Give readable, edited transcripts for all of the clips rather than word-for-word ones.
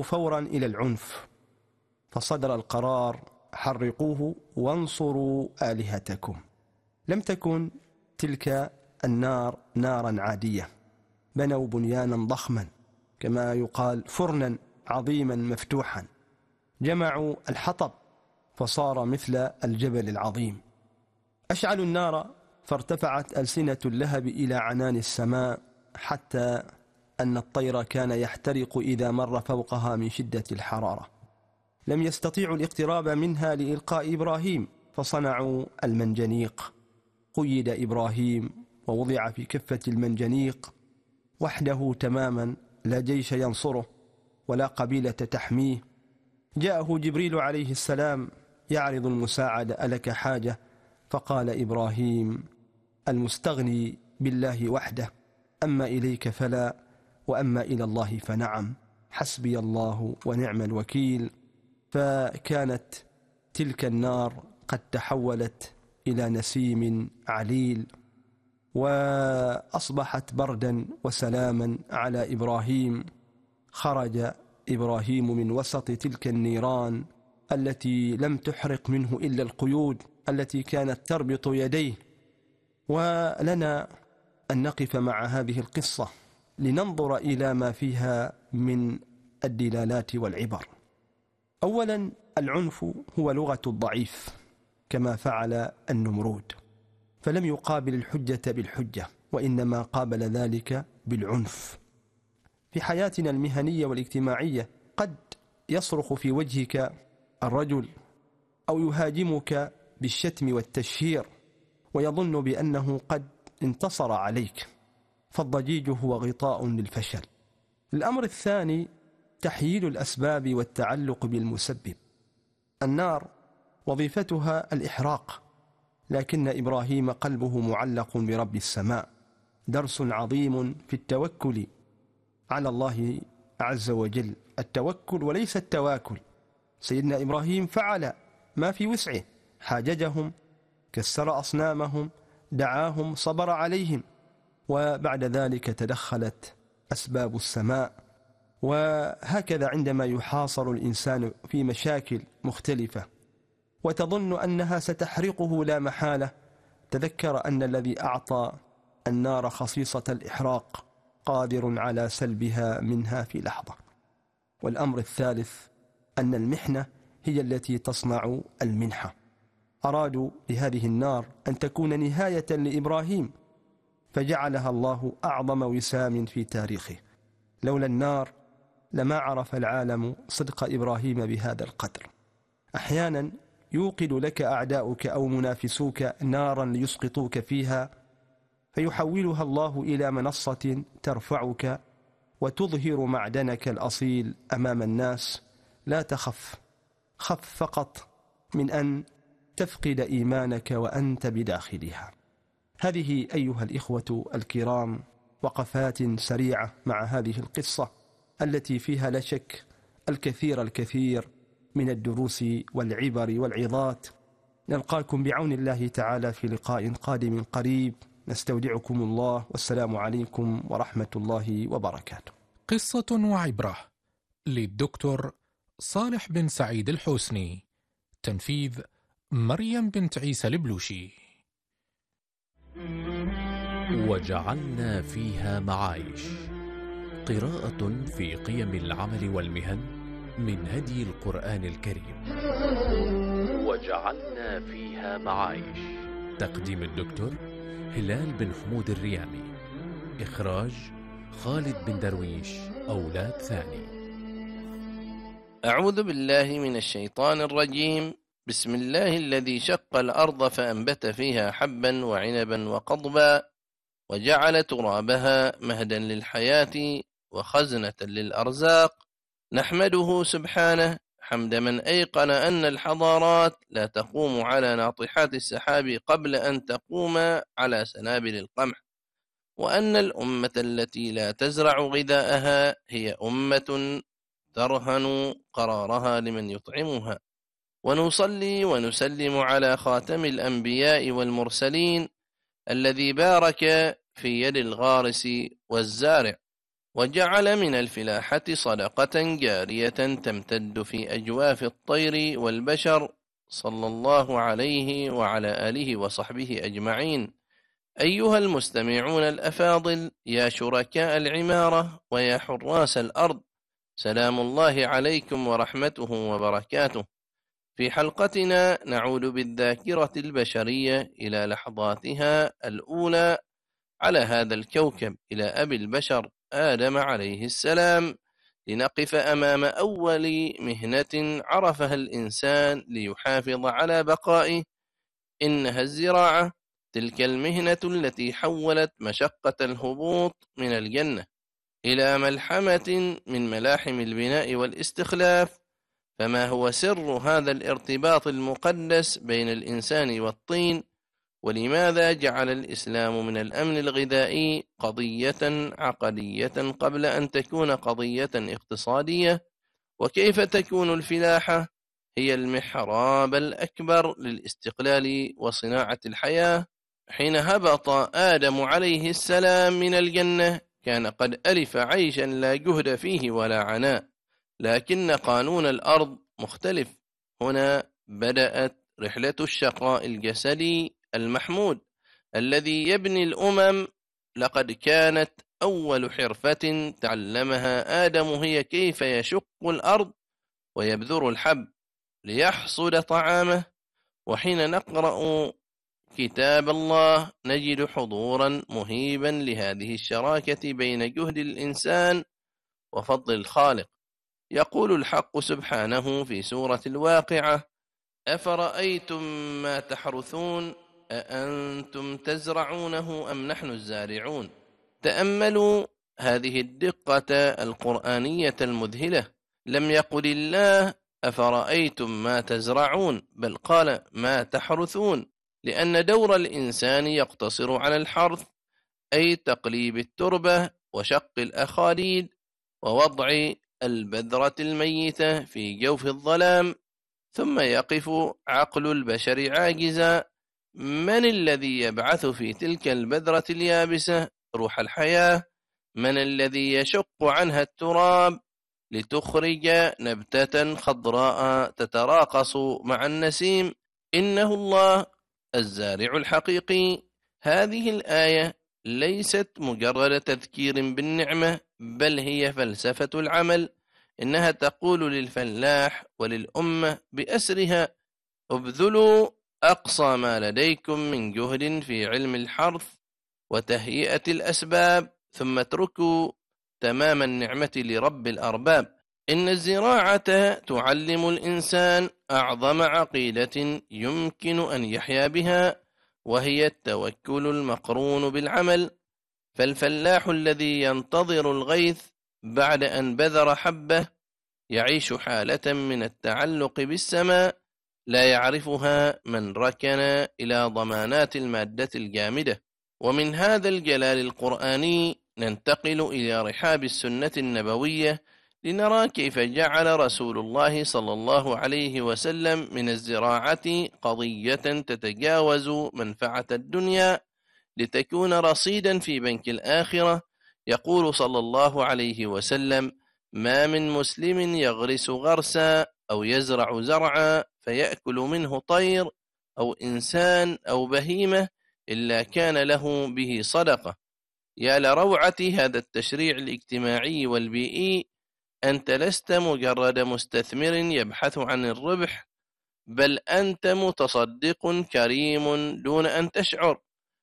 فلجأوا فورا إلى العنف، فصدر القرار: حرقوه وانصروا آلهتكم. لم تكن تلك النار نارا عادية، بنوا بنيانا ضخما، كما يقال فرنا عظيما مفتوحا، جمعوا الحطب فصار مثل الجبل العظيم، أشعلوا النار فارتفعت ألسنة اللهب إلى عنان السماء، حتى أن الطير كان يحترق إذا مر فوقها من شدة الحرارة. لم يستطيعوا الاقتراب منها لإلقاء إبراهيم، فصنعوا المنجنيق. قيد إبراهيم ووضع في كفة المنجنيق وحده تماما، لا جيش ينصره ولا قبيلة تحميه. جاءه جبريل عليه السلام يعرض المساعدة: ألك حاجة؟ فقال إبراهيم: المستغني بالله وحده، أما إليك فلا، وأما إلى الله فنعم، حسبي الله ونعم الوكيل. فكانت تلك النار قد تحولت إلى نسيم عليل، وأصبحت بردا وسلاما على إبراهيم. خرج إبراهيم من وسط تلك النيران التي لم تحرق منه إلا القيود التي كانت تربط يديه. ولنا أن نقف مع هذه القصة لننظر إلى ما فيها من الدلالات والعبر. أولا، العنف هو لغة الضعيف، كما فعل النمرود، فلم يقابل الحجة بالحجة، وإنما قابل ذلك بالعنف. في حياتنا المهنية والاجتماعية قد يصرخ في وجهك الرجل أو يهاجمك بالشتم والتشهير ويظن بأنه قد انتصر عليك، فالضجيج هو غطاء للفشل. الأمر الثاني، تحييل الأسباب والتعلق بالمسبب. النار وظيفتها الإحراق، لكن إبراهيم قلبه معلق برب السماء. درس عظيم في التوكل على الله عز وجل، التوكل وليس التواكل. سيدنا إبراهيم فعل ما في وسعه، حاججهم، كسر أصنامهم، دعاهم، صبر عليهم، وبعد ذلك تدخلت أسباب السماء. وهكذا عندما يحاصر الإنسان في مشاكل مختلفة وتظن أنها ستحرقه لا محالة، تذكر أن الذي أعطى النار خصيصة الإحراق قادر على سلبها منها في لحظة. والأمر الثالث، أن المحنة هي التي تصنع المنحة. أرادوا لهذه النار أن تكون نهاية لإبراهيم، فجعلها الله أعظم وسام في تاريخه. لولا النار لما عرف العالم صدق إبراهيم بهذا القدر. أحيانا يوقد لك أعداؤك أو منافسوك نارا ليسقطوك فيها، فيحولها الله إلى منصة ترفعك وتظهر معدنك الأصيل أمام الناس. لا تخف، خف فقط من أن تفقد إيمانك وأنت بداخلها. هذه أيها الإخوة الكرام وقفات سريعة مع هذه القصة التي فيها لا شك الكثير من الدروس والعبر والعظات. نلقاكم بعون الله تعالى في لقاء قادم قريب. نستودعكم الله، والسلام عليكم ورحمة الله وبركاته. قصة وعبرة للدكتور صالح بن سعيد الحوسني، تنفيذ مريم بنت عيسى البلوشي. وجعلنا فيها معايش، قراءة في قيم العمل والمهن من هدي القرآن الكريم. وجعلنا فيها معايش، تقديم الدكتور هلال بن حمود الريامي، إخراج خالد بن درويش، أولاد ثاني. أعوذ بالله من الشيطان الرجيم. بسم الله الذي شق الأرض فأنبت فيها حبا وعنبا وقضبا وجعل ترابها مهدا للحياة وخزنة للأرزاق. نحمده سبحانه حمد من أيقن أن الحضارات لا تقوم على ناطحات السحاب قبل أن تقوم على سنابل القمح، وأن الأمة التي لا تزرع غذاءها هي أمة ترهن قرارها لمن يطعمها. ونصلي ونسلم على خاتم الأنبياء والمرسلين الذي بارك في يد الغارس والزارع، وجعل من الفلاحة صدقة جارية تمتد في أجواف الطير والبشر، صلى الله عليه وعلى آله وصحبه أجمعين. أيها المستمعون الأفاضل، يا شركاء العمارة ويا حراس الأرض، سلام الله عليكم ورحمته وبركاته. في حلقتنا نعود بالذاكرة البشرية إلى لحظاتها الأولى على هذا الكوكب، إلى أبي البشر آدم عليه السلام، لنقف أمام أول مهنة عرفها الإنسان ليحافظ على بقائه، إنها الزراعة، تلك المهنة التي حولت مشقة الهبوط من الجنة إلى ملحمة من ملاحم البناء والاستخلاف. فما هو سر هذا الارتباط المقدس بين الإنسان والطين؟ ولماذا جعل الإسلام من الأمن الغذائي قضية عقدية قبل أن تكون قضية اقتصادية؟ وكيف تكون الفلاحة هي المحراب الأكبر للاستقلال وصناعة الحياة؟ حين هبط آدم عليه السلام من الجنة كان قد ألف عيشا لا جهد فيه ولا عناء، لكن قانون الأرض مختلف. هنا بدأت رحلة الشقاء الجسدي المحمود الذي يبني الأمم. لقد كانت أول حرفة تعلمها آدم هي كيف يشق الأرض ويبذر الحب ليحصد طعامه. وحين نقرأ كتاب الله نجد حضورا مهيبا لهذه الشراكة بين جهد الإنسان وفضل الخالق. يقول الحق سبحانه في سورة الواقعة: أفرأيتم ما تحرثون أأنتم تزرعونه أم نحن الزارعون. تأملوا هذه الدقة القرآنية المذهلة. لم يقل الله أفرأيتم ما تزرعون، بل قال ما تحرثون، لأن دور الإنسان يقتصر على الحرث، أي تقليب التربة وشق الأخاديد ووضع البذرة الميتة في جوف الظلام. ثم يقف عقل البشر عاجزا: من الذي يبعث في تلك البذرة اليابسة روح الحياة؟ من الذي يشق عنها التراب لتخرج نبتة خضراء تتراقص مع النسيم؟ إنه الله الزارع الحقيقي. هذه الآية ليست مجرد تذكير بالنعمة، بل هي فلسفة العمل. إنها تقول للفلاح وللأمة بأسرها: ابذلوا أقصى ما لديكم من جهد في علم الحرث وتهيئة الأسباب، ثم اتركوا تمام النعمة لرب الأرباب. إن الزراعة تعلم الإنسان أعظم عقيدة يمكن أن يحيا بها، وهي التوكل المقرون بالعمل. فالفلاح الذي ينتظر الغيث بعد أن بذر حبه يعيش حالة من التعلق بالسماء لا يعرفها من ركن إلى ضمانات المادة الجامدة. ومن هذا الجلال القرآني ننتقل إلى رحاب السنة النبوية لنرى كيف جعل رسول الله صلى الله عليه وسلم من الزراعة قضية تتجاوز منفعة الدنيا لتكون رصيدا في بنك الآخرة. يقول صلى الله عليه وسلم: ما من مسلم يغرس غرسا أو يزرع زرعا فيأكل منه طير أو إنسان أو بهيمة إلا كان له به صدقة. يا لروعة هذا التشريع الاجتماعي والبيئي! أنت لست مجرد مستثمر يبحث عن الربح، بل أنت متصدق كريم دون أن تشعر.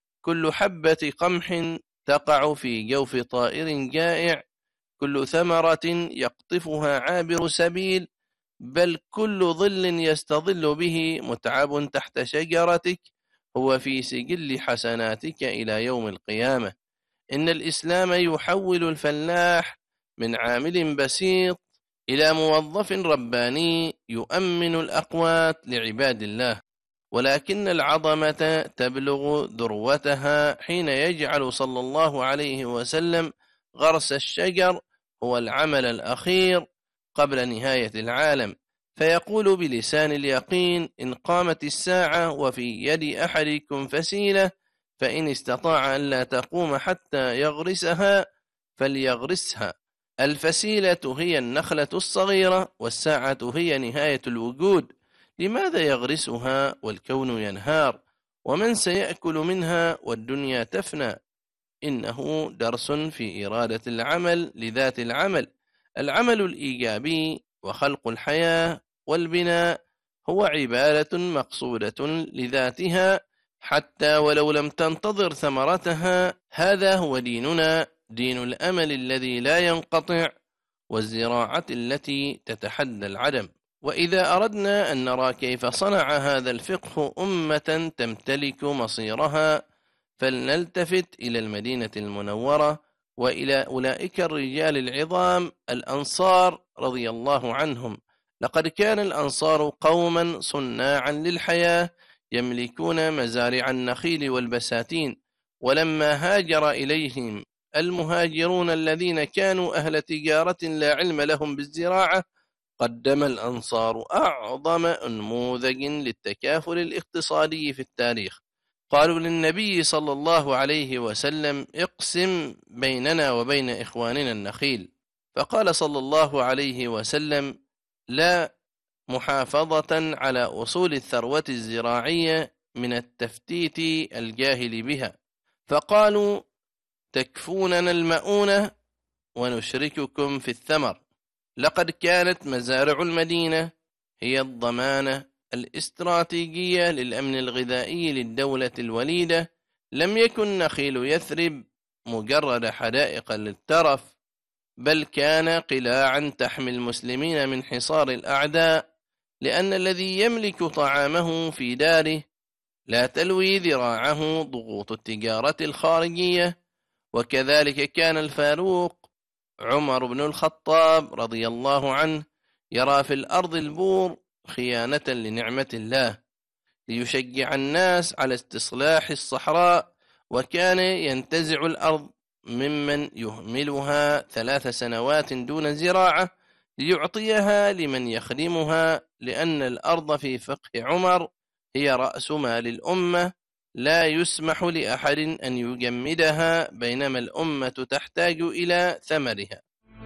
كل حبة قمح تقع في جوف طائر جائع، كل ثمرة يقطفها عابر سبيل، بل كل ظل يستظل به متعب تحت شجرتك هو في سجل حسناتك إلى يوم القيامة. إن الإسلام يحول الفلاح من عامل بسيط إلى موظف رباني يؤمن الأقوات لعباد الله. ولكن العظمة تبلغ ذروتها حين يجعل صلى الله عليه وسلم غرس الشجر هو العمل الأخير قبل نهاية العالم، فيقول بلسان اليقين: إن قامت الساعة وفي يد أحدكم فسيلة فإن استطاع أن لا تقوم حتى يغرسها فليغرسها. الفسيلة هي النخلة الصغيرة، والساعة هي نهاية الوجود. لماذا يغرسها والكون ينهار؟ ومن سيأكل منها والدنيا تفنى؟ إنه درس في إرادة العمل لذات العمل. العمل الإيجابي وخلق الحياة والبناء هو عبادة مقصودة لذاتها، حتى ولو لم تنتظر ثمرتها. هذا هو ديننا، دين الأمل الذي لا ينقطع، والزراعة التي تتحدى العدم. وإذا أردنا أن نرى كيف صنع هذا الفقه أمة تمتلك مصيرها، فلنلتفت إلى المدينة المنورة وإلى أولئك الرجال العظام الأنصار رضي الله عنهم. لقد كان الأنصار قوما صناعا للحياة، يملكون مزارع النخيل والبساتين. ولما هاجر إليهم المهاجرون الذين كانوا أهل تجارة لا علم لهم بالزراعة، قدم الأنصار أعظم نموذج للتكافل الاقتصادي في التاريخ. قالوا للنبي صلى الله عليه وسلم: اقسم بيننا وبين إخواننا النخيل. فقال صلى الله عليه وسلم: لا محافظة على أصول الثروة الزراعية من التفتيت الجاهل بها. فقالوا: تكفوننا المؤونة ونشرككم في الثمر. لقد كانت مزارع المدينة هي الضمانة الاستراتيجية للأمن الغذائي للدولة الوليدة. لم يكن نخيل يثرب مجرد حدائق للترف، بل كان قلاعا تحمي المسلمين من حصار الأعداء، لأن الذي يملك طعامه في داره لا تلوي ذراعه ضغوط التجارة الخارجية. وكذلك كان الفاروق عمر بن الخطاب رضي الله عنه يرى في الأرض البور خيانة لنعمة الله، ليشجع الناس على استصلاح الصحراء، وكان ينتزع الأرض ممن يهملها 3 سنوات دون زراعة ليعطيها لمن يخدمها، لأن الأرض في فقه عمر هي رأس مال الأمة، لا يسمح لأحد أن يجمدها، بينما الأمة تحتاج إلى ثمرها.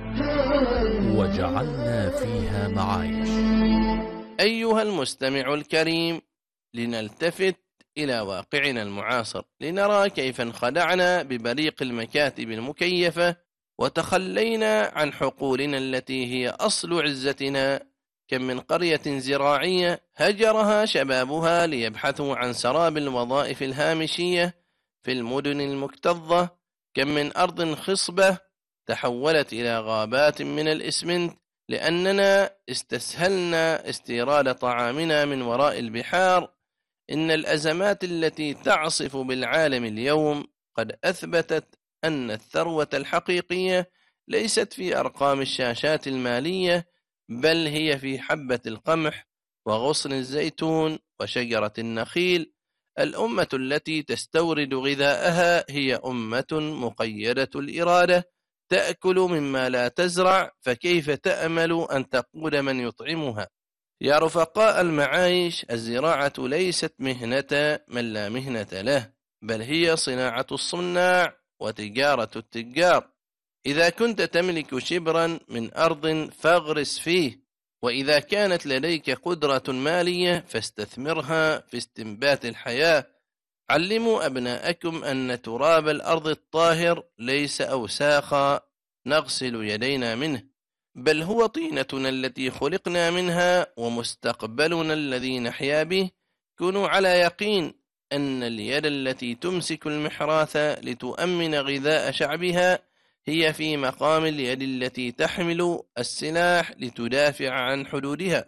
وجعلنا فيها معايش. أيها المستمع الكريم، لنلتفت إلى واقعنا المعاصر لنرى كيف انخدعنا ببريق المكاتب المكيفة وتخلينا عن حقولنا التي هي أصل عزتنا. كم من قرية زراعية هجرها شبابها ليبحثوا عن سراب الوظائف الهامشية في المدن المكتظة. كم من أرض خصبة تحولت إلى غابات من الإسمنت لأننا استسهلنا استيراد طعامنا من وراء البحار. إن الأزمات التي تعصف بالعالم اليوم قد أثبتت أن الثروة الحقيقية ليست في أرقام الشاشات المالية، بل هي في حبة القمح وغصن الزيتون وشجرة النخيل. الأمة التي تستورد غذاءها هي أمة مقيدة الإرادة، تأكل مما لا تزرع، فكيف تأمل أن تقود من يطعمها؟ يا رفقاء المعايش، الزراعة ليست مهنة من لا مهنة له، بل هي صناعة الصناع وتجارة التجار. إذا كنت تملك شبرا من أرض فاغرس فيه، وإذا كانت لديك قدرة مالية فاستثمرها في استنبات الحياة. علموا أبناءكم أن تراب الأرض الطاهر ليس أوساخا نغسل يدينا منه، بل هو طينتنا التي خلقنا منها ومستقبلنا الذي نحيا به. كونوا على يقين أن اليد التي تمسك المحراث لتؤمن غذاء شعبها هي في مقام اليد التي تحمل السلاح لتدافع عن حدودها.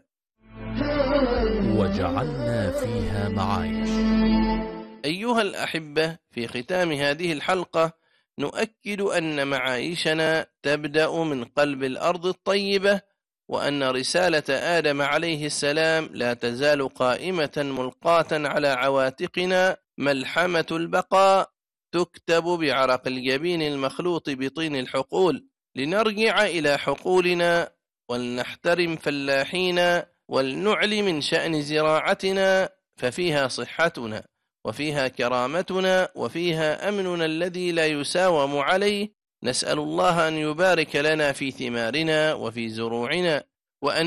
وجعلنا فيها معايش. أيها الأحبة، في ختام هذه الحلقة نؤكد أن معايشنا تبدأ من قلب الأرض الطيبة، وأن رسالة آدم عليه السلام لا تزال قائمة ملقاة على عواتقنا. ملحمة البقاء تكتب بعرق الجبين المخلوط بطين الحقول. لنرجع إلى حقولنا ولنحترم فلاحينا ولنعلي من شأن زراعتنا، ففيها صحتنا وفيها كرامتنا وفيها أمننا الذي لا يساوم عليه. نسأل الله أن يبارك لنا في ثمارنا وفي زروعنا، وأن